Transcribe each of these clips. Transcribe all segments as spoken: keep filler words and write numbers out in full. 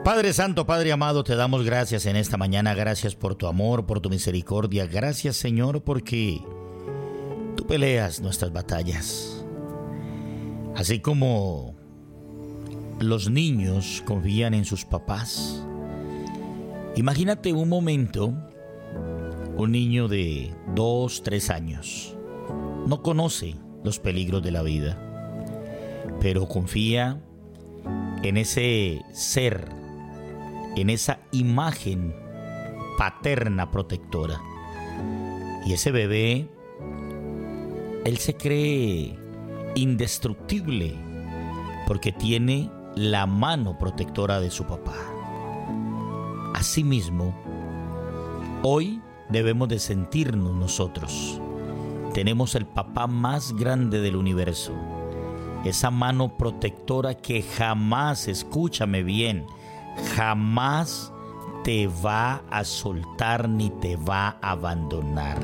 Padre Santo, Padre amado, te damos gracias en esta mañana. Gracias por tu amor, por tu misericordia. Gracias, Señor, porque tú peleas nuestras batallas. Así como los niños confían en sus papás. Imagínate un momento, un niño de dos, tres años. No conoce los peligros de la vida, pero confía en ese ser, en esa imagen paterna protectora. Y ese bebé, él se cree indestructible porque tiene la mano protectora de su papá. Asimismo, hoy debemos de sentirnos nosotros. Tenemos el papá más grande del universo. Esa mano protectora que jamás, escúchame bien, jamás te va a soltar ni te va a abandonar.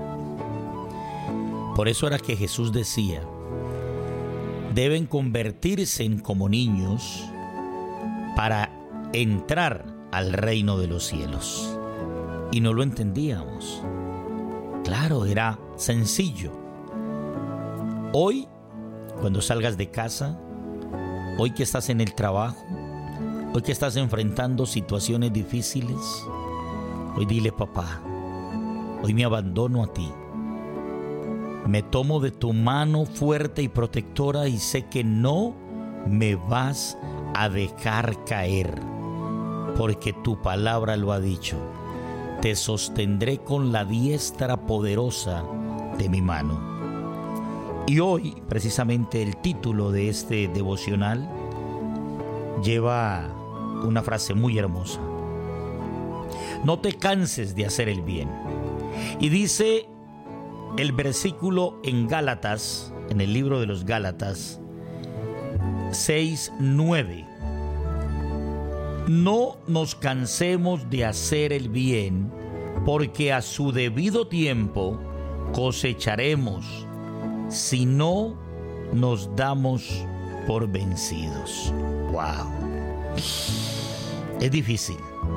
Por eso era que Jesús decía, deben convertirse en como niños para entrar al reino de los cielos. Y no lo entendíamos. Claro, era sencillo. Hoy, cuando salgas de casa, hoy que estás en el trabajo, hoy que estás enfrentando situaciones difíciles, hoy dile: papá, hoy me abandono a ti. Me tomo de tu mano fuerte y protectora y sé que no me vas a dejar caer, porque tu palabra lo ha dicho. Te sostendré con la diestra poderosa de mi mano. Y hoy, precisamente, el título de este devocional lleva una frase muy hermosa. No te canses de hacer el bien. Y dice el versículo en Gálatas, en el libro de los Gálatas seis nueve. No nos cansemos de hacer el bien, porque a su debido tiempo cosecharemos, si no nos damos por vencidos. ¡Wow! Es difícil.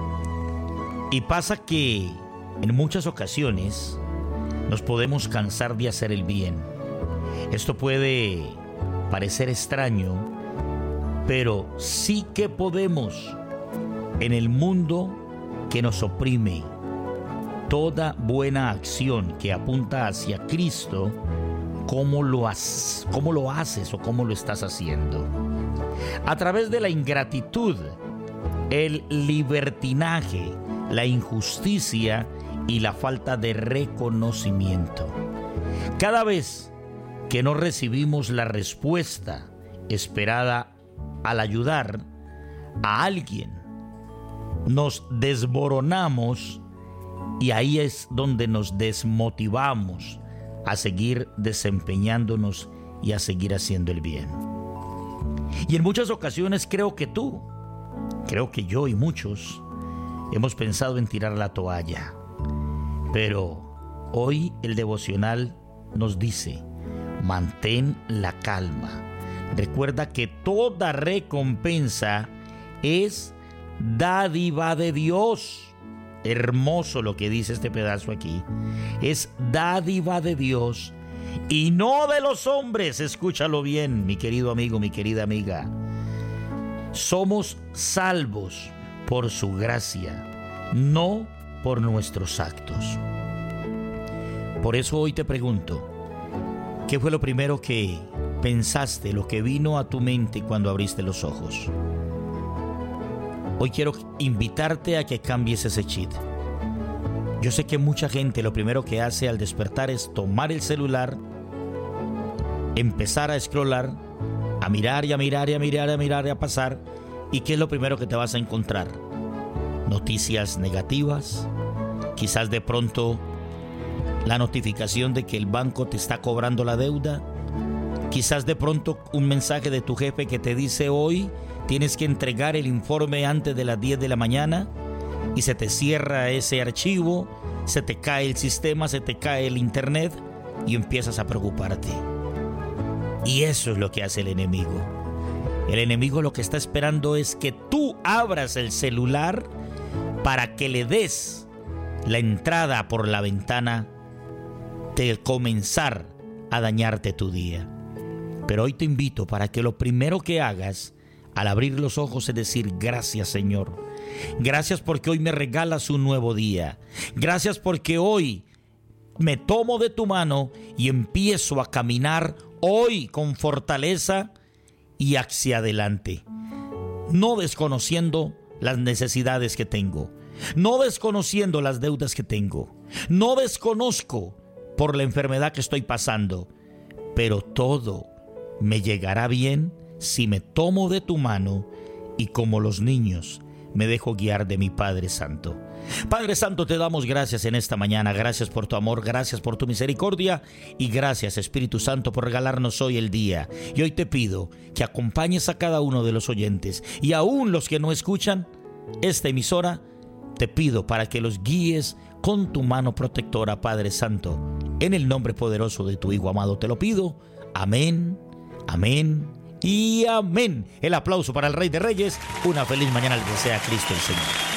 Y pasa que en muchas ocasiones nos podemos cansar de hacer el bien. Esto puede parecer extraño, pero sí que podemos. En el mundo que nos oprime, toda buena acción que apunta hacia Cristo, ¿cómo lo haces? ¿Cómo lo haces o cómo lo estás haciendo? A través de la ingratitud, el libertinaje, la injusticia y la falta de reconocimiento. Cada vez que no recibimos la respuesta esperada al ayudar a alguien, nos desmoronamos y ahí es donde nos desmotivamos a seguir desempeñándonos y a seguir haciendo el bien. Y en muchas ocasiones creo que tú, creo que yo y muchos hemos pensado en tirar la toalla. Pero hoy el devocional nos dice: mantén la calma. Recuerda que toda recompensa es dádiva de Dios. Hermoso lo que dice este pedazo aquí. Es dádiva de Dios y no de los hombres. Escúchalo bien, mi querido amigo, mi querida amiga. Somos salvos por su gracia, no por nuestros actos. Por eso hoy te pregunto, ¿qué fue lo primero que pensaste, lo que vino a tu mente cuando abriste los ojos? Hoy quiero invitarte a que cambies ese chip. Yo sé que mucha gente lo primero que hace al despertar es tomar el celular, empezar a scrollar, a mirar y a mirar y a mirar y a mirar y a pasar. ¿Y qué es lo primero que te vas a encontrar? Noticias negativas, quizás de pronto la notificación de que el banco te está cobrando la deuda, quizás de pronto un mensaje de tu jefe que te dice: hoy tienes que entregar el informe antes de las diez de la mañana, y se te cierra ese archivo, se te cae el sistema, se te cae el internet y empiezas a preocuparte. Y eso es lo que hace el enemigo. El enemigo lo que está esperando es que tú abras el celular para que le des la entrada por la ventana de comenzar a dañarte tu día. Pero hoy te invito para que lo primero que hagas al abrir los ojos es decir: gracias, Señor. Gracias porque hoy me regalas un nuevo día. Gracias porque hoy me tomo de tu mano y empiezo a caminar hoy con fortaleza y hacia adelante. No desconociendo las necesidades que tengo. No desconociendo las deudas que tengo. No desconozco por la enfermedad que estoy pasando. Pero todo me llegará bien si me tomo de tu mano y como los niños me dejo guiar de mi Padre Santo. Padre Santo, te damos gracias en esta mañana. Gracias por tu amor, gracias por tu misericordia y gracias, Espíritu Santo, por regalarnos hoy el día. Y hoy te pido que acompañes a cada uno de los oyentes y aún los que no escuchan esta emisora. Te pido para que los guíes con tu mano protectora, Padre Santo. En el nombre poderoso de tu Hijo amado te lo pido. Amén, amén y amén. El aplauso para el Rey de Reyes. Una feliz mañana les desea Cristo el Señor.